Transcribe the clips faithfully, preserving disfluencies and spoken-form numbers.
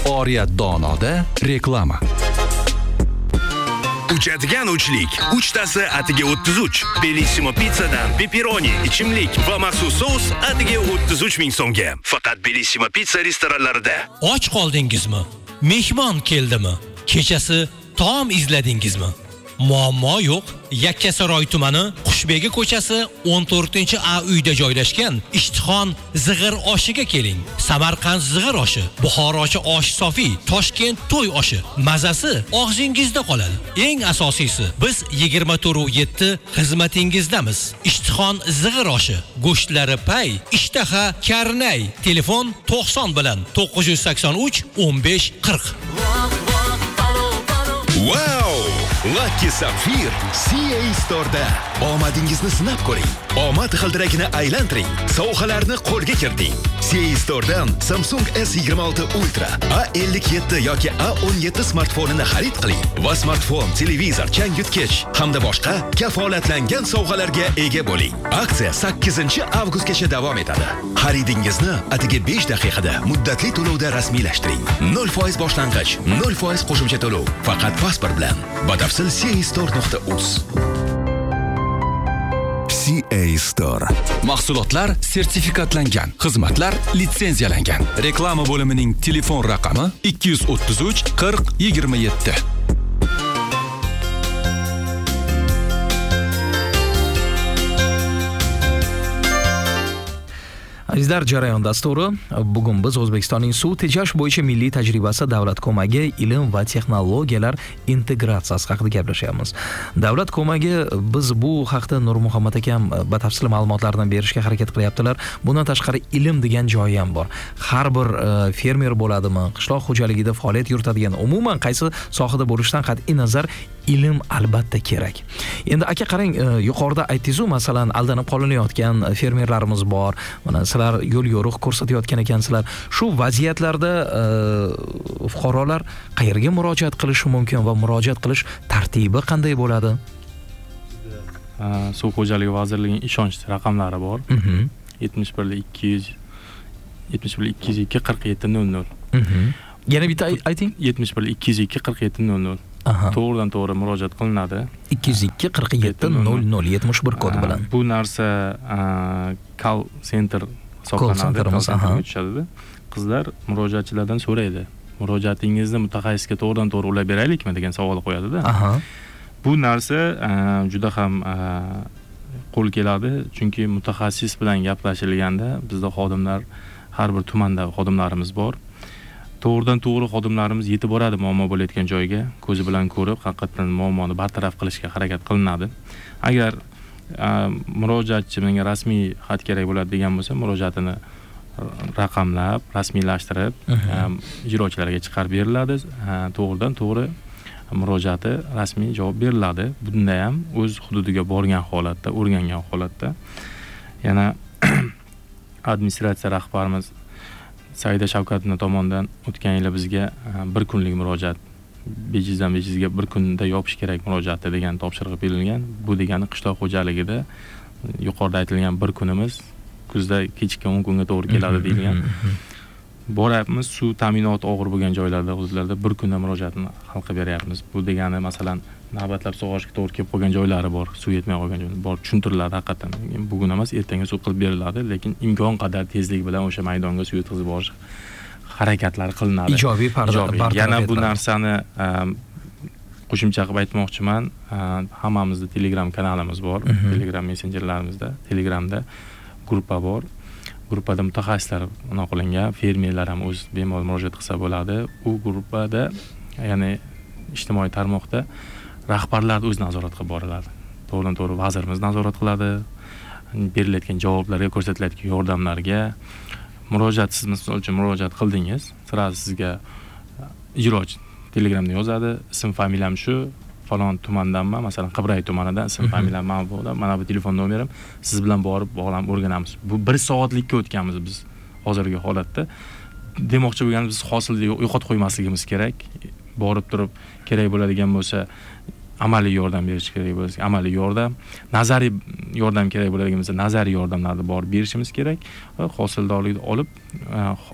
Oriyat Donoda reklama. Uchadigan uchlik. Uchtasi atiga o'ttiz uch. Bellissimo pizzadan pepperoni, ichimlik va maxsus sous atiga o'ttiz uch ming so'mga. Faqat Bellissimo pizza restoranlarida. Och qoldingizmi? Mehmon keldimi? Kechasi taom izladingizmi? Muammo yo'q. Yakkasaroy tumani Qushbegi ko'chasi o'n to'rtinchi A uyda joylashgan Ishtixon zig'ir oshiga keling. Samarqand zig'ir oshi, Buxorochi osh sofi, Toshkent to'y oshi. Mazasi og'zingizda qoladi. Eng asosiysi, biz yigirma to'rt yetti xizmatingizdamiz. Ishtixon zig'ir oshi, go'shtlari pay, ishtaha karnay. Telefon to'qson bilan to'qqiz yuz sakson uch o'n besh qirq. Wow! Lucky Sapphire C A Store'da omadingizni sinab ko'ring. Omad g'ildiragini aylantiring. Sovg'alarni qo'lga kiriting. C A Store'dan Samsung S yigirma olti Ultra, A ellik yetti yoki A o'n yetti smartfonini xarid qiling va smartfon, televizor, changyutgich hamda boshqa kafolatlangan sovg'alarga ega bo'ling. Aksiya sakkizinchi avgustgacha davom etadi. Xaridingizni atigi besh daqiqada muddatli to'lovda rasmiylashtiring. nol foiz boshlang'ich, nol foiz qo'shimcha to'lov. Faqat pasport bilan. Batafsil c a store nuqta uz. C A Store. Mahsulotlar sertifikatlangan, xizmatlar litsenziyalangan. Reklama bo'limining telefon raqami ikki yuz o'ttiz uch qirq yigirma yetti. Azizlar, jarayon dasturi. Bugun biz O'zbekistonning suv tejash bo'yicha milliy tajribasi, davlat ko'magi, ilm va texnologiyalar integratsiyasi haqida gaplashyapmiz. Davlat ko'magi, biz bu haqda Nur Muhammad akam batafsil ma'lumotlarni berishga harakat qilyaptilar. Bundan tashqari ilm degan joyi ham bor. Har bir uh, fermer bo'ladimi, qishloq xo'jaligida faoliyat yuritadigan, umuman qaysi sohada bo'lishidan qat'iy nazar ilm albatta kerak. Endi aka qarang, uh, yuqorida aytdingiz-ku, masalan, aldanib qolinayotgan fermerlarimiz bor. Mana sizlar yo'l yo'riq ko'rsatayotgan ekansizlar. Shu vaziyatlarda uh, fuqarolar qayerga murojaat qilishi mumkin va murojaat qilish tartibi qanday bo'ladi? Suv xo'jaligi vazirligining ishonch raqamlari bor. yetmish bir ikki yuz yetmish bir ikki yuz ikki qirq yetti nol nol. Yana bitta ayting. yetmish bir ikki yuz ikki qirq yetti nol nol. To'g'ridan to'g'ri murojaat qilinadi. ikki yuz ikki qirq yetti nol nol yetmish bir kod bilan. Bu narsa call center hisoblanadi. Qizlar murojaatchilardan so'raydi. Murojaatingizni mutaxassisga to'g'ridan to'g'ri ulab beraylikmi degan savol qo'yadi-da. Bu narsa juda ham qo'l keladi, chunki mutaxassis bilan gaplashilganda bizda xodimlar, har bir tumanda xodimlarimiz bor. To'g'ridan to'g'ri xodimlarimiz yetib boradi muammo bo'layotgan joyga, ko'zi bilan ko'rib, haqiqatan muammoni bartaraf qilishga harakat qilinadi. Agar murojaatchi menga rasmiy xat kerak bo'ladi degan bo'lsa, murojaatini raqamlab, rasmiylashtirib, ijrochilarga chiqarib beriladi. To'g'ridan to'g'ri murojaati rasmiy javob beriladi. Bunda ham o'z hududiga borgan holatda, o'rgangan holatda. Yana administratsiya rahbarimiz Saida Shavkatova tomonidan o'tgan yil bizga bir kunlik murojaat, besh yuzdan besh yuzga bir kunda yopish kerak murojaatda degan topshiriq berilgan. Bu degani qishloq xo'jaligida yuqorida aytilgan bir kunimiz kuzda kechikkan o'n kunga to'g'ri keladi deyilgan. Boramiz, suv ta'minoti og'ir bo'lgan joylarda, hududlarda bir kunda murojaatni hal qilib beryapmiz. Bu degani masalan navbatlab sug'orishga to'g'ri kelib qolgan joylari bor, suv yetmay qolgan joylar bor, tushuntiriladi haqiqatan. Bugun emas, ertaga suv qilib beriladi, lekin imkon qadar tezlik bilan o'sha maydonga suv yetkazib borish harakatlari qilinadi. Ijobiy bartaraf. Yana bu narsani qo'shimcha qilib aytmoqchiman. Hammamizda Telegram kanalimiz bor, Telegram messenjerlarimizda, Telegramda gruppa bor. Gruppada mutaxassislar aniq qilingan, fermerlar ham o'z bemalol murojaat qilsa bo'ladi. U gruppada, ya'ni ijtimoiy tarmoqda rahbarlar o'z nazorat qilib boriladi. To'g'ridan to'g'ri vazirimiz nazorat qiladi. Berilayotgan javoblarga, ko'rsatilayotgan yordamlarga murojaat, siz misol uchun murojaat qildingiz, sirasi sizga ijrochi Telegramda yozadi, ism familiyam shu, falon tumandanman, masalan Qibray tumanidan, ism familiyam mana bu, mana bu telefon nomerim, siz bilan borib bog'lanib o'rganamiz. Bu bir soatlikka o'tganmiz biz hozirgi holatda. Demoqchi bo'lganimiz, biz hosilni yo'qotib qo'ymasligimiz kerak. Borib turib kerak bo'ladigan bo'lsa amaliy yordam berish kerak bo'lsa, amaliy yordam, nazariy yordam kerak bo'ladigan bo'lsa, nazariy yordamlarni borib berishimiz kerak va hosildorlikni olib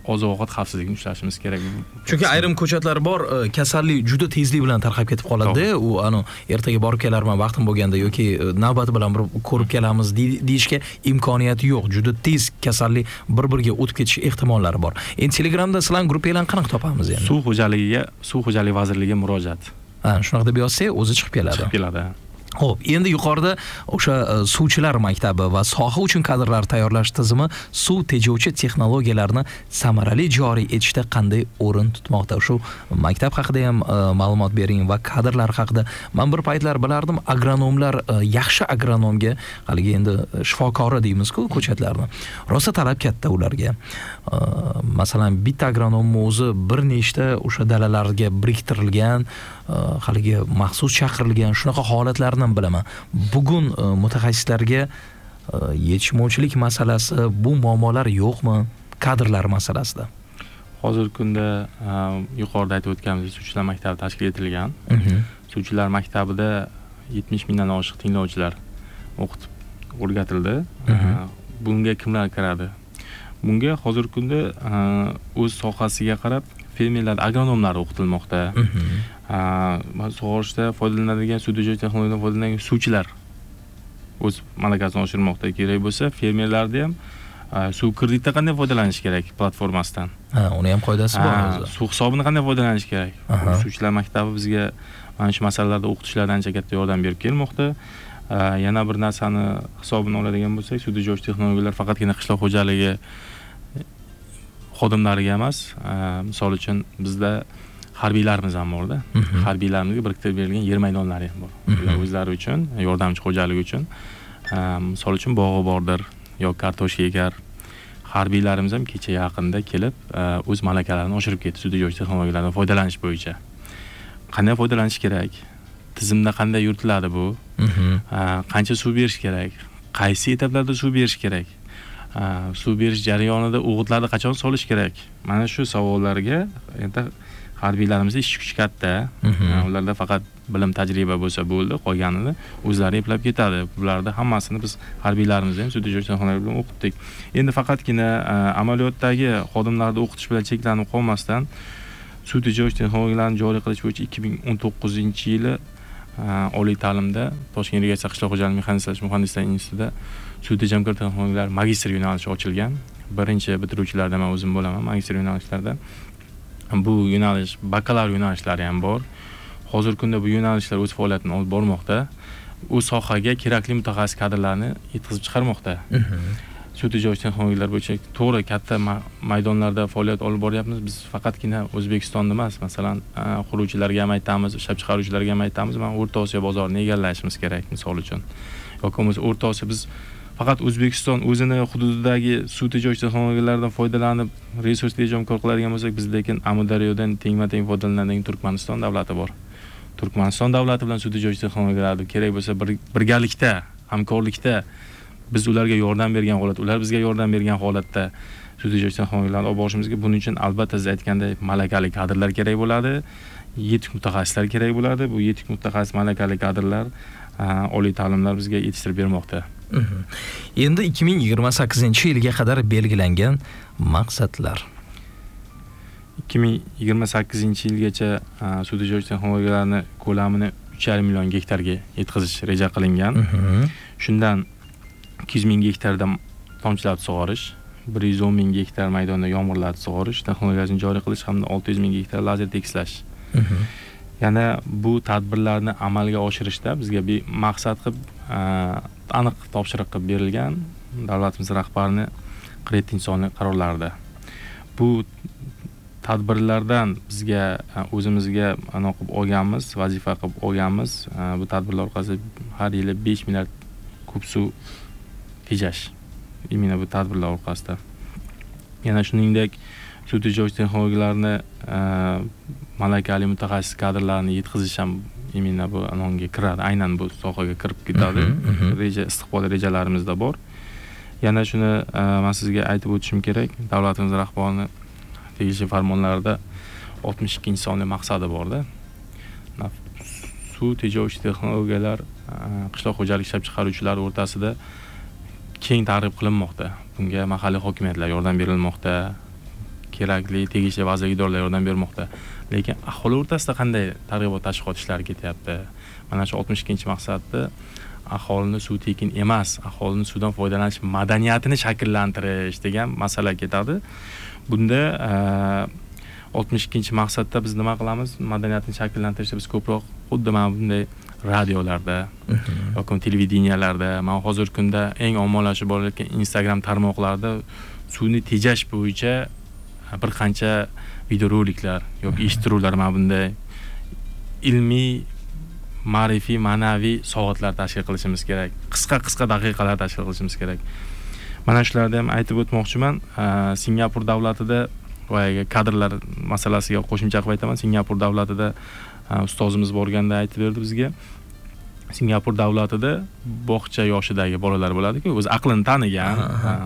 oziq-ovqat xavfsizligini ushlashimiz kerak. Chunki ayrim ko'chatlar bor, kasallik juda tezlik bilan tarqab ketib qoladi. U ano ertaga borib kelarman vaqtim bo'lganda yoki navbat bilan bir ko'rib kelamiz deyishga imkoniyati yo'q. Juda tez kasallik bir-biriga o'tib ketish ehtimollari bor. Endi Telegramda sizlarning gruppanglarni qanaqa topamiz endi? Suv xo'jaligiga, Suv xo'jaligi vazirligiga murojaat. Ha, shunaqa deb yozsak, o'zi chiqib keladi. Chiqib keladi. Xo'p, endi yuqorida o'sha suvchilar maktabi va soha uchun kadrlar tayyorlash tizimi suv tejovchi texnologiyalarni samarali joriy etishda qanday o'rin tutmoqda? Shu maktab haqida ham ma'lumot bering va kadrlar haqida. Men bir paytlar bilardim, agronomlar yaxshi agronomga, haligi endi shifokori deymiz-ku ko'chatlarni. Rosa talab katta ularga. Masalan, bitta agronomning o'zi bir nechta o'sha dalalarga biriktirilgan, haligi maxsus chaqirilgan shunaqa holatlarni bilaman. Bugun mutaxassislarga yetishmovchilik masalasi, bu muammolar yo'qmi kadrlar masalasida? Hozirgi kunda yuqorida aytib o'tganimizdek, suvchilar maktabi tashkil etilgan. Suvchilar maktabida yetmish mingdan oshiq tinglovchilar o'qitib o'rgatildi. Bunga kimlar kiradi? Bunga hozirgi kunda o'z sohasiga qarab fermerlar, agronomlar o'qitilmoqda. Sug'orishda foydalanadigan suv tejovchi texnologiyadan foydalangan suvchilar o'z malakasini oshirmoqda. Kerak bo'lsa, fermerlarda ham suv kreditda qanday foydalanish kerak platformasidan. Ha, uni ham qoidasi bor o'zi. Suv hisobini qanday foydalanish kerak. Suvchilar maktabi bizga mana shu masalalarda o'qitishlarda ancha katta yordam berib kelmoqda. Yana bir narsani hisobini oladigan bo'lsak, suv tejovchi texnologiyalar faqatgina qishloq xo'jaligi xodimlariga emas, misol uchun bizda harbiylarimiz ham bor-da. Harbiylarimizga biriktirib berilgan yer maydonlari ham bor. Ular o'zlari uchun, yordamchi xo'jalik uchun, misol uchun bog'i bordir yoki kartoshka ekar. Harbiylarimiz ham kecha yaqinda kelib, o'z malakalarini oshirib ketdi suv tejovchi texnologiyalardan foydalanish bo'yicha. Qanday foydalanish kerak? Tizimda qanday yuritiladi bu? Qancha suv berish kerak? Qaysi etaplarda suv berish kerak? Suv berish jarayonida o'g'itlarni qachon solish kerak? Mana shu savollarga endi harbiylarimizda ish kuchi katta. Ularda faqat bilim, tajriba bo'lsa bo'ldi, qolganini o'zlari eplab ketadi. Bularda hammasini biz harbiylarimizni ham suv tejovchi texnologiyalar bilan o'qitdik. Endi faqatgina amaliyotdagi xodimlarni o'qitish bilan cheklanib qolmasdan, suv tejovchi texnologiyalarni joriy qilish bo'yicha ikki ming o'n to'qqizinchi yili oliy ta'limda Toshkent irrigatsiya qishloq xo'jaligi mexanizatsiya muhandislar institutida suv tejamkor texnologiyalar magistr yo'nalishi ochilgan. Birinchi bitiruvchilardan men o'zim bo'laman magistr yo'nalishlarda. Bu yo'nalish bakalavr yo'nalishlari ham bor. Hozirgi kunda bu yo'nalishlar o'z faoliyatini olib bormoqda. U sohaga kerakli mutaxassis kadrlarni yetkazib chiqarmoqda. Suv tejovchi texnologiyalar bo'yicha to'g'ri katta maydonlarda faoliyat olib boryapmiz. Biz faqatgina O'zbekistonda emas, masalan, quruvchilarga ham aytamiz, ishlab chiqaruvchilarga ham aytamiz, mana O'rta Osiyo bozorini egallashimiz kerak, misol uchun. Yoki bo'lmasa O'rta Osiyo biz faqat O'zbekiston o'zini hududidagi suv tejovchi texnologiyalardan foydalanib resurs tejamkor qiladigan bo'lsak, biz lekin Amudaryodan tengma-teng foydalanadigan Turkmaniston davlati bor. Turkmaniston davlati bilan suv tejovchi texnologiyalarni kerak bo'lsa birgalikda, hamkorlikda biz ularga yordam bergan holat, ular bizga yordam bergan holatda suv tejovchi texnologiyalarni olib borishimizga, buning uchun albatta siz aytgandek malakali kadrlar kerak bo'ladi, yetuk mutaxassislar kerak bo'ladi. Bu yetuk mutaxassis malakali kadrlar oliy ta'limlar bizga yetishtirib bermoqda. Endi ikki ming yigirma sakkizinchi yilga qadar belgilangan maqsadlar. ikki ming yigirma sakkizinchi yilgacha suv tejovchi texnologiyalarni ko'lamini uch yarim million gektarga yetkazish reja qilingan. Shundan ikki yuz ming gektarda tomchilatib sug'orish, bir yuz o'n ming gektar maydonda yomg'irlatib sug'orish texnologiyasini joriy qilish hamda olti yuz ming gektar lazer tekislash. Yana bu tadbirlarni amalga oshirishda bizga bir maqsad qilib aniq topshiriq qilib berilgan davlatimiz rahbarining qirq sonli qarorlarida. Bu tadbirlardan bizga o'zimizga aniqib olganmiz, vazifa qilib olganmiz. Bu tadbirlar orqali har yili besh milliard kub suv tejash. Imina bu tadbirlar orqasida. Yana shuningdek suv tejovchi texnologiyalarni malakali mutaxassis kadrlarni yetkazish ham imina bu anonga kiradi. Aynan bu sohaga kirib ketadi. Reja, istiqbolli rejalarimizda bor. Yana shuni men sizga aytib o'tishim kerak. Davlatimiz rahbarining tegishli farmonlarida oltmish ikkinchi sonli maqsadi bor-da. Suv tejovchi texnologiyalar qishloq xo'jaligi ishlab chiqaruvchilari o'rtasida keng targ'ib qilinmoqda. Bunga mahalliy hokimiyatlar yordam berilmoqda. kerakli tegishli vazirlik idoralari yordam bermoqda. Lekin aholi o'rtasida qanday targ'ibot tashviqot ishlari ketyapti? Mana shu oltmish ikkinchi maqsadda aholini suv tekin emas, aholini suvdan foydalanish madaniyatini shakllantirish degan masala ketadi. Bunda oltmish ikkinchi maqsadda biz nima qilamiz? Madaniyatni shakllantirishda biz ko'proq xuddi mana bunday radiolarda yoki televideniyalarda, mana hozirgi kunda eng ommalashib borayotgan Instagram tarmoqlarida suvni tejash bo'yicha bir qancha videoroliklar yoki eshittiruvlar mana bunday ilmiy, ma'rifiy, ma'naviy soatlar tashkil qilishimiz kerak. Qisqa-qisqa daqiqalar tashkil qilishimiz kerak. Mana shularni ham aytib o'tmoqchiman. Singapur davlatida boyaga kadrlar masalasiga qo'shimcha qilib aytaman. Singapur davlatida ustozimiz borganda aytib berdi bizga. Singapur davlatida bog'cha yoshidagi bolalar bo'ladi-ku, o'z aqlini tanigan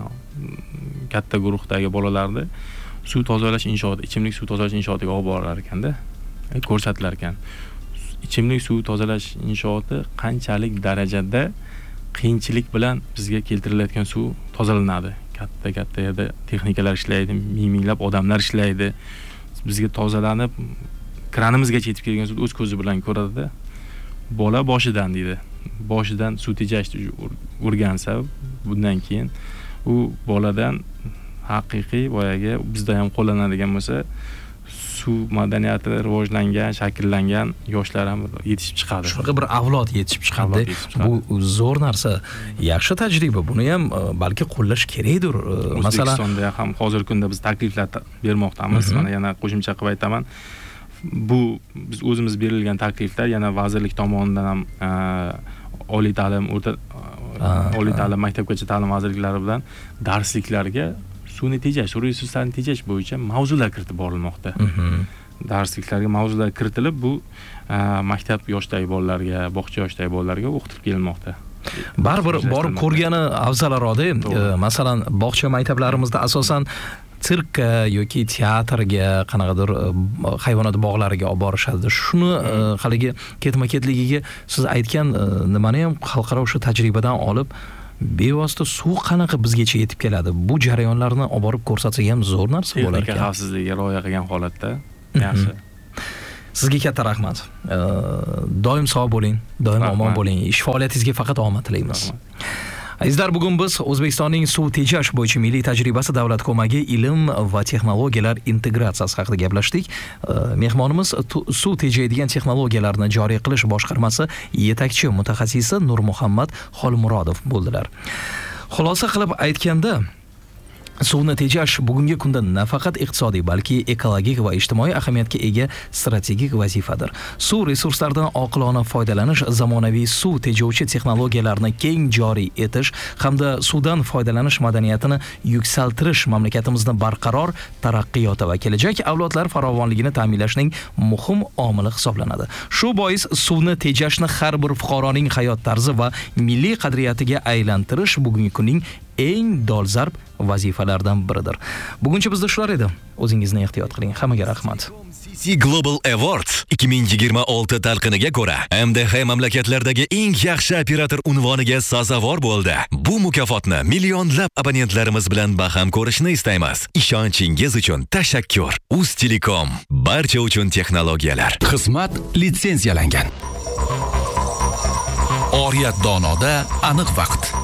katta guruhdagi bolalarni suv tozalash inshooti, ichimlik suv tozalash inshootiga olib borar ekanda, ko'rsatilar ekan. Ichimlik suv tozalash inshooti qanchalik darajada qiyinchilik bilan bizga keltirilayotgan suv tozalanadi. Katta-katta yerda texnikalar ishlaydi, ming-minglab odamlar ishlaydi. Bizga tozalanib, kranimizgacha yetib kelgan suvni o'z ko'zi bilan ko'radi-da. Bola boshidan deydi. Boshidan suv tejashni o'rgansa, bundan keyin u boladan haqiqiy boyaga bizda ham qo'llanadigan bo'lsa, suv madaniyati rivojlangan, shakllangan yoshlar ham yetishib chiqadi. Shunaqa bir avlod yetishib chiqadi. Bu zo'r narsa, yaxshi tajriba. Buni ham balki qo'llash kerakdir. Masalan, O'zbekistonda ham hozirgi kunda biz takliflar bermoqdamiz. Mana yana qo'shimcha qilib aytaman. Bu biz o'zimiz berilgan takliflar yana vazirlik tomonidan ham oliy ta'lim, o'rta oliy ta'lim, maktabgacha ta'lim vazirliklari bilan darsliklarga suvni tejash, suv resurslarini tejash bo'yicha mavzular kiritib borilmoqda. Darsliklarga mavzular kiritilib, bu maktab yoshidagi bolalarga, bog'cha yoshidagi bolalarga o'qitilib kelinmoqda. Baribir borib ko'rgani afzalroq-da. Masalan, bog'cha maktablarimizda asosan sirkka yoki teatrga, qanaqadir hayvonot bog'lariga olib borishadi. Shuni haligi ketma-ketligiga siz aytgan nimani ham xalqaro o'sha tajribadan olib bevosita suv qanaqa bizgacha yetib keladi. Bu jarayonlarni olib borib ko'rsatsak ham zo'r narsa bo'lar ekan. Xavfsizligiga rioya qilgan holatda yaxshi. Sizga katta rahmat. Doim sog' bo'ling, doim omon bo'ling. Ish faoliyatingizga faqat omad tilaymiz. Azizlar, bugun biz O'zbekistonning suv tejash bo'yicha milliy tajribasi, davlat ko'magi, ilm va texnologiyalar integratsiyasi haqida gaplashdik. Mehmonimiz suv tejaydigan texnologiyalarni joriy qilish boshqarmasi yetakchi mutaxassisi Nurmuhammad Xolmurodov bo'ldilar. Xulosa qilib aytganda, suvni tejash bugungi kunda nafaqat iqtisodiy, balki ekologik va ijtimoiy ahamiyatga ega strategik vazifadir. Suv resurslaridan oqilona foydalanish, zamonaviy suv tejovchi texnologiyalarni keng joriy etish hamda suvdan foydalanish madaniyatini yuksaltirish mamlakatimizni barqaror taraqqiyoti va kelajak avlodlar farovonligini ta'minlashning muhim omili hisoblanadi. Shu bois suvni tejashni har bir fuqaroning hayot tarzi va milliy qadriyatiga aylantirish bugungi kunning eng dolzarb vazifalardan biridir. Buguncha bizda shular edi. O'zingizni ehtiyot qiling. Hammaga rahmat. C Global Awards ikki ming yigirma olti talqiniga ko'ra M D H mamlakatlardagi eng yaxshi operator unvoniga sazovor bo'ldi. Bu mukofotni millionlab abonentlarimiz bilan baham ko'rishni istaymiz. Ishonchingiz uchun tashakkur. Uz Telekom, barcha uchun texnologiyalar. Xizmat litsenziyalangan. Oriyat donoda aniq vaqt.